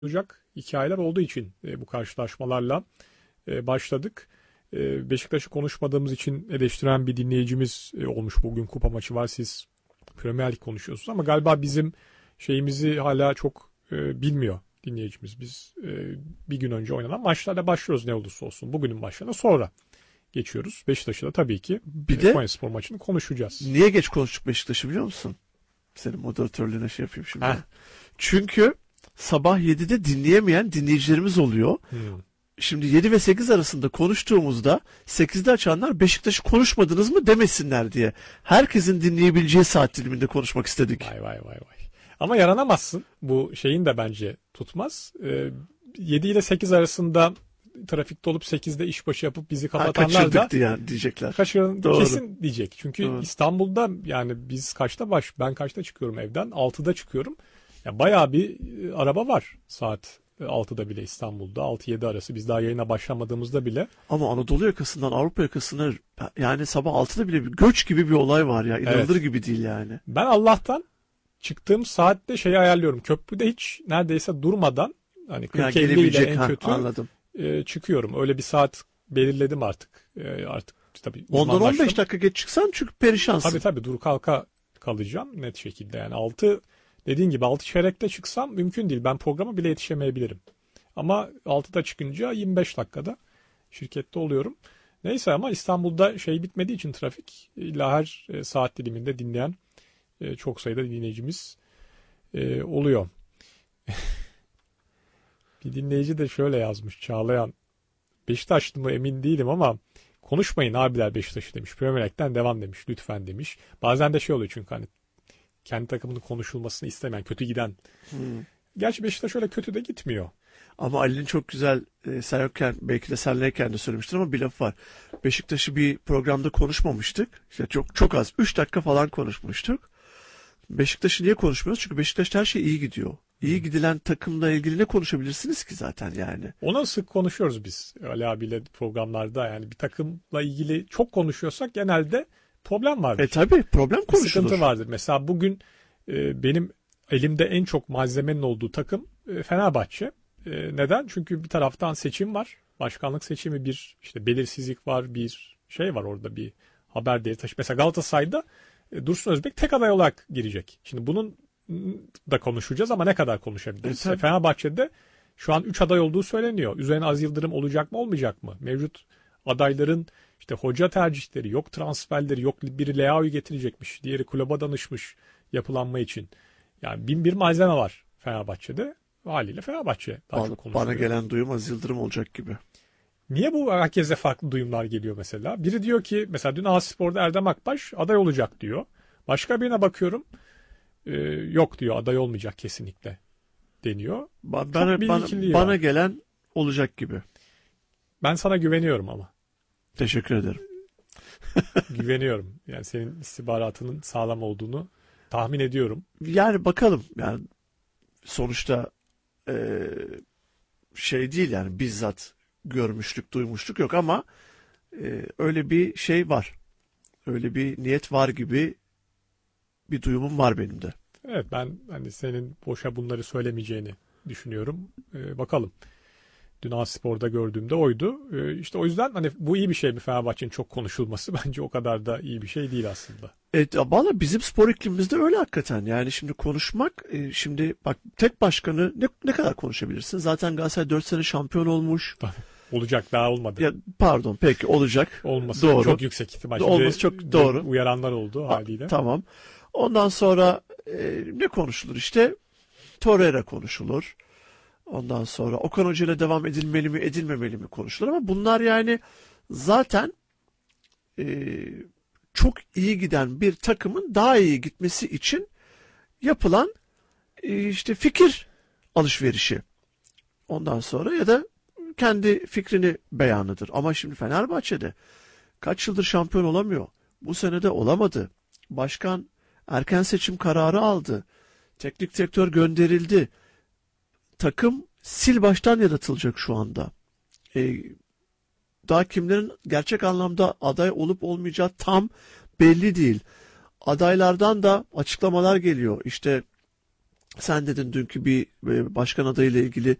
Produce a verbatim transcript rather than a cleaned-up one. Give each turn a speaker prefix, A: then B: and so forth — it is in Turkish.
A: olacak hikayeler olduğu için e, bu karşılaşmalarla e, başladık. E, Beşiktaş'ı konuşmadığımız için eleştiren bir dinleyicimiz e, olmuş. Bugün kupa maçı var, siz Premier Lig konuşuyorsunuz ama galiba bizim şeyimizi hala çok e, bilmiyor dinleyicimiz. Biz e, bir gün önce oynanan maçlarla başlıyoruz ne olursa olsun. Bugünün maçlarına sonra geçiyoruz. Beşiktaş'ı da tabii ki
B: Bir
A: e,
B: de
A: Konyaspor maçını konuşacağız.
B: niye geç konuştuk Beşiktaş'ı biliyor musun? Senin moderatörlüğüne şey yapayım şimdi.
A: Heh.
B: Çünkü sabah yedide dinleyemeyen dinleyicilerimiz oluyor.
A: Hmm.
B: Şimdi yedi ve sekiz arasında konuştuğumuzda sekizde açanlar Beşiktaş'ı konuşmadınız mı demesinler diye. Herkesin dinleyebileceği saat diliminde konuşmak istedik.
A: Vay vay vay vay. Ama yaranamazsın. Bu şeyin de bence tutmaz. Ee, yedi ile sekiz arasında trafikte olup sekizde işbaşı yapıp bizi
B: Ha,
A: kapatanlar da
B: kaçırdık diye diyecekler.
A: kaçırın
B: Doğru.
A: kesin diyecek. Çünkü
B: Doğru.
A: İstanbul'da yani biz kaçta baş ben kaçta çıkıyorum evden? altıda çıkıyorum. Ya bayağı bir e, araba var saat e, altıda bile İstanbul'da. altı yedi arası biz daha yayına başlamadığımızda bile.
B: Ama Anadolu yakasından Avrupa yakasına yani sabah altıda bile bir göç gibi bir olay var ya. İnanılır
A: Evet.
B: gibi değil yani.
A: Ben Allah'tan çıktığım saatte şeyi ayarlıyorum. Köprüde hiç neredeyse durmadan hani
B: Ya
A: kırk elli ile
B: gelebilecek
A: en
B: ha,
A: kötü
B: anladım.
A: e, çıkıyorum. Öyle bir saat belirledim artık. E, artık tabii
B: Ondan on
A: uzmanlaştım.
B: beş dakika geç çıksan çünkü perişansın.
A: Tabii tabii dur kalka kalacağım net şekilde. Yani altı dediğin gibi altı çeyrekte çıksam mümkün değil. Ben programa bile yetişemeyebilirim. Ama altıda çıkınca yirmi beş dakikada şirkette oluyorum. Neyse ama İstanbul'da şey bitmediği için trafik illa her e, saat diliminde dinleyen e, çok sayıda dinleyicimiz e, oluyor. Bir dinleyici de şöyle yazmış, Çağlayan. Beşiktaşlı mı emin değilim ama konuşmayın abiler Beşiktaş'ı demiş. Premier Lig'den devam demiş. Lütfen demiş. Bazen de şey oluyor çünkü hani kendi takımının konuşulmasını istemeyen, kötü giden.
B: Hmm.
A: Gerçi Beşiktaş öyle kötü de gitmiyor.
B: Ama Ali'nin çok güzel e, sen yokken belki de senleyken de söylemiştir ama bir laf var. Beşiktaş'ı bir programda konuşmamıştık. İşte çok çok az. üç dakika falan konuşmuştuk. Beşiktaş'ı niye konuşmuyoruz? Çünkü Beşiktaş'ta her şey iyi gidiyor. İyi gidilen takımla ilgili ne konuşabilirsiniz ki zaten yani?
A: Ona sık konuşuyoruz biz Ali abiyle programlarda. Yani bir takımla ilgili çok konuşuyorsak genelde problem vardır.
B: E tabi problem
A: Bir
B: konuşulur.
A: sıkıntı vardır. Mesela bugün e, benim elimde en çok malzemenin olduğu takım e, Fenerbahçe. E, neden? Çünkü bir taraftan seçim var. Başkanlık seçimi, bir işte belirsizlik var, bir şey var orada, bir haber değeri taşı. Mesela Galatasaray'da e, Dursun Özbek tek aday olarak girecek. Şimdi bunun da konuşacağız ama ne kadar konuşabiliriz?
B: E,
A: E, Fenerbahçe'de şu an üç aday olduğu söyleniyor. Üzerine Az Yıldırım olacak mı olmayacak mı? Mevcut adayların işte hoca tercihleri, yok transferleri, yok biri Leao'yu getirecekmiş, diğeri kulübe danışmış yapılanma için. Yani bin bir malzeme var Fenerbahçe'de. Haliyle Fenerbahçe daha
B: Bana,
A: çok konuşuluyor.
B: bana gelen duyum Az Yıldırım olacak gibi.
A: Niye bu herkese farklı duyumlar geliyor mesela? Biri diyor ki mesela dün Aspor'da Erdem Akbaş aday olacak diyor. Başka birine bakıyorum e, yok diyor, aday olmayacak kesinlikle deniyor.
B: Ba-
A: Çok
B: Bana,
A: bilgi
B: bana,
A: kirliliği
B: bana
A: var.
B: gelen olacak gibi.
A: Ben sana güveniyorum ama.
B: Teşekkür ederim.
A: Güveniyorum. Yani senin istihbaratının sağlam olduğunu tahmin ediyorum.
B: Yani bakalım yani sonuçta e, şey değil yani bizzat görmüşlük duymuşluk yok ama e, öyle bir şey var. Öyle bir niyet var gibi bir duyumum var benim de.
A: Evet, ben hani senin boşa bunları söylemeyeceğini düşünüyorum. Ee, bakalım. Dün Aspor'da gördüğümde oydu. Ee, işte o yüzden hani bu iyi bir şey mi Fenerbahçe'nin çok konuşulması? Bence o kadar da iyi bir şey değil aslında.
B: Evet, valla bizim spor iklimimizde öyle hakikaten. Yani şimdi konuşmak, e, şimdi bak tek başkanı ne, ne kadar konuşabilirsin? Zaten Galatasaray dört sene şampiyon olmuş.
A: Olacak, daha olmadı.
B: Ya pardon, peki olacak.
A: Olması
B: Doğru.
A: çok yüksek ihtimal. Şimdi
B: Olması çok doğru.
A: Uyaranlar oldu haliyle.
B: A, tamam. Ondan sonra e, ne konuşulur işte? Torreira konuşulur. Ondan sonra Okan Hoca ile devam edilmeli mi edilmemeli mi konuşulur ama bunlar yani zaten e, çok iyi giden bir takımın daha iyi gitmesi için yapılan e, işte fikir alışverişi. Ondan sonra ya da kendi fikrini beyanıdır. Ama şimdi Fenerbahçe'de kaç yıldır şampiyon olamıyor. Bu sene de olamadı. Başkan erken seçim kararı aldı. Teknik direktör gönderildi. Takım sil baştan yaratılacak şu anda. Ee, daha kimlerin gerçek anlamda aday olup olmayacağı tam belli değil. Adaylardan da açıklamalar geliyor. İşte Sen dedin dünkü bir e, başkan adayıyla ilgili